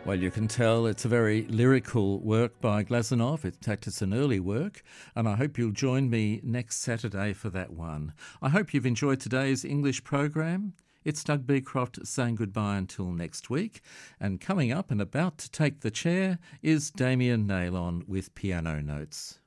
Well, you can tell it's a very lyrical work by Glazunov. In fact, it's an early work, and I hope you'll join me next Saturday for that one. I hope you've enjoyed today's English program. It's Doug Beecroft saying goodbye until next week, and coming up and about to take the chair is Damien Nailon with Piano Notes.